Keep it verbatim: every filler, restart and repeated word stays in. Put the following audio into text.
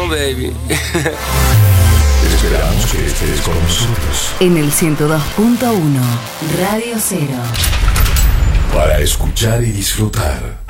know, baby. Esperamos que estés con nosotros. En el ciento dos punto uno, Radio Cero. Para escuchar y disfrutar.